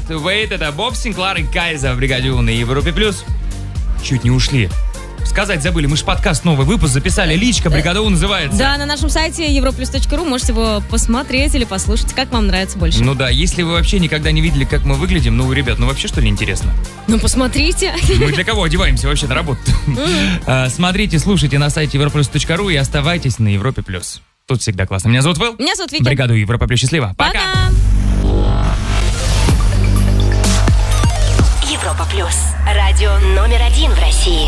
Can't Wait. Это Боб Синклар и Кайза в бригаде У на Европе плюс. Чуть не ушли. Сказать забыли, мы же подкаст, новый выпуск записали, личка «Бригада У» называется. Да, на нашем сайте europlus.ru можете его посмотреть или послушать, как вам нравится больше. Ну да, если вы вообще никогда не видели, как мы выглядим, ну, ребят, ну вообще что ли интересно? Ну, посмотрите. Мы для кого одеваемся вообще на работу? Смотрите, слушайте на сайте europlus.ru и оставайтесь на Европе плюс. Тут всегда классно. Меня зовут Вэл. Меня зовут Вики. Бригаду Европа плюс, счастливо. Пока. Европа плюс. Радио номер 1 в России.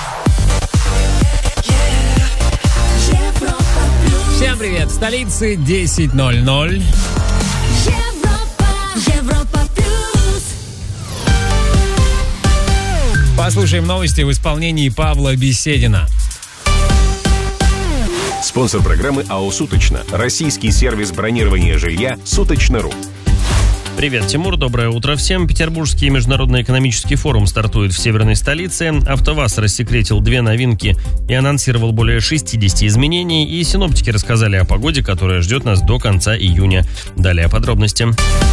Всем привет! В столице 10:00. Европа плюс. Послушаем новости в исполнении Павла Беседина. Спонсор программы АО «Суточно». Российский сервис бронирования жилья «Суточно.ру». Привет, Тимур, доброе утро всем. Петербургский международный экономический форум стартует в северной столице. АвтоВАЗ рассекретил 2 новинки и анонсировал более 60 изменений. И синоптики рассказали о погоде, которая ждет нас до конца июня. Далее подробности.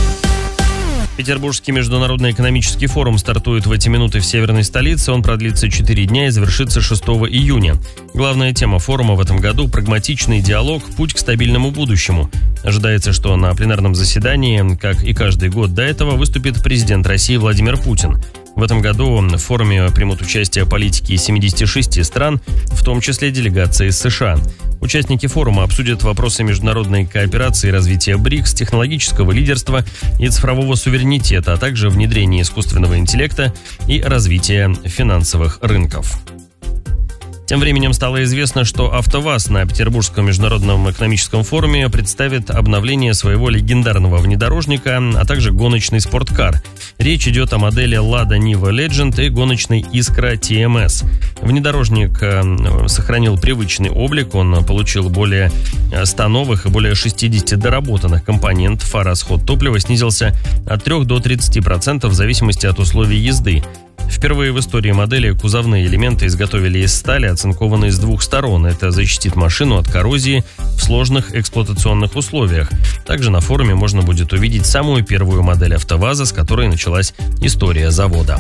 Петербургский международный экономический форум стартует в эти минуты в северной столице. Он продлится 4 дня и завершится 6 июня. Главная тема форума в этом году – прагматичный диалог, путь к стабильному будущему. Ожидается, что на пленарном заседании, как и каждый год до этого, выступит президент России Владимир Путин. В этом году в форуме примут участие политики из 76 стран, в том числе делегации из США. Участники форума обсудят вопросы международной кооперации и развития БРИКС, технологического лидерства и цифрового суверенитета, а также внедрения искусственного интеллекта и развития финансовых рынков. Тем временем стало известно, что АвтоВАЗ на Петербургском международном экономическом форуме представит обновление своего легендарного внедорожника, а также гоночный спорткар. Речь идет о модели Lada Niva Legend и гоночной Искра TMS. Внедорожник сохранил привычный облик, он получил более 100 новых и более 60 доработанных компонентов, а расход топлива снизился от 3 до 30% в зависимости от условий езды. Впервые в истории модели кузовные элементы изготовили из стали, оцинкованной с 2 сторон. Это защитит машину от коррозии в сложных эксплуатационных условиях. Также на форуме можно будет увидеть самую первую модель АвтоВАЗа, с которой началась история завода.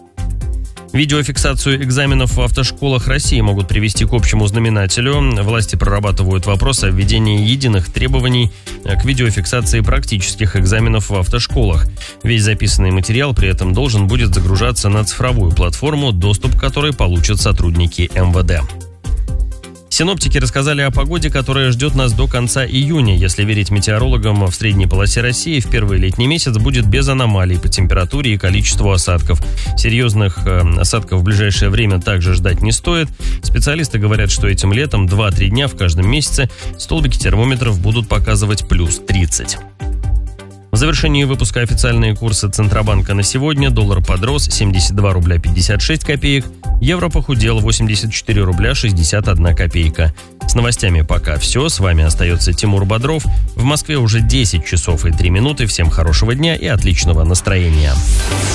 Видеофиксацию экзаменов в автошколах России могут привести к общему знаменателю. Власти прорабатывают вопрос о введении единых требований к видеофиксации практических экзаменов в автошколах. Весь записанный материал при этом должен будет загружаться на цифровую платформу, доступ к которой получат сотрудники МВД. Синоптики рассказали о погоде, которая ждет нас до конца июня. Если верить метеорологам, в средней полосе России в первый летний месяц будет без аномалий по температуре и количеству осадков. Серьезных осадков в ближайшее время также ждать не стоит. Специалисты говорят, что этим летом 2-3 дня в каждом месяце столбики термометров будут показывать плюс 30. В завершении выпуска официальные курсы Центробанка на сегодня. Доллар подрос 72 рубля 56 копеек, евро похудел 84 рубля 61 копейка. С новостями пока все. С вами остается Тимур Бодров. В Москве уже 10 часов и 3 минуты. Всем хорошего дня и отличного настроения.